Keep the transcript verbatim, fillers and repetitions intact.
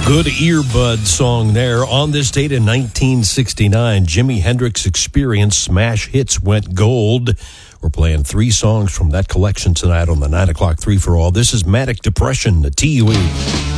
Good earbud song there. On this date in nineteen sixty-nine, Jimi Hendrix Experience smash hits went gold. We're playing three songs from that collection tonight on the nine o'clock three for all. This is Manic Depression, the T U E.